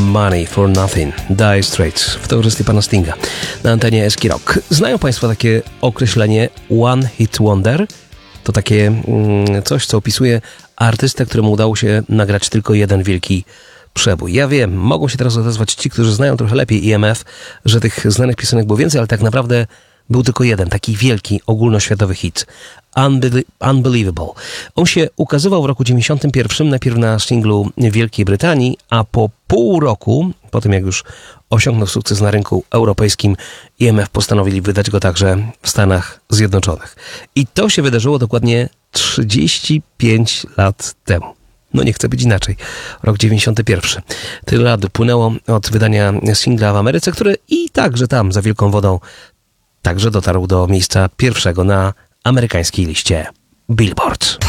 Money for Nothing, Dire Straits w towarzystwie pana Stinga na antenie Eski Rock. Znają państwo takie określenie One Hit Wonder? To takie coś, co opisuje artystę, któremu udało się nagrać tylko jeden wielki przebój. Ja wiem, mogą się teraz odezwać ci, którzy znają trochę lepiej IMF, że tych znanych piosenek było więcej, ale tak naprawdę był tylko jeden, taki wielki, ogólnoświatowy hit. Unbelievable. On się ukazywał w roku 91, najpierw na singlu w Wielkiej Brytanii, a po pół roku, po tym jak już osiągnął sukces na rynku europejskim, IMF postanowili wydać go także w Stanach Zjednoczonych. I to się wydarzyło dokładnie 35 lat temu. No nie chce być inaczej. Rok 91. Tyle lat upłynęło od wydania singla w Ameryce, który i także tam, za wielką wodą, także dotarł do miejsca pierwszego na amerykańskiej liście Billboard.